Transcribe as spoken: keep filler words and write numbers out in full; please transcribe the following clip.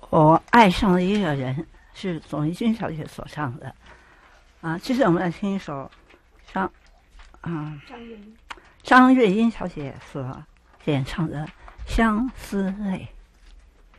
我爱上了一个人，是董丽君小姐所唱的。啊，接着我们来听一首张，啊， 张月英张月英小姐所演唱的《相思泪》。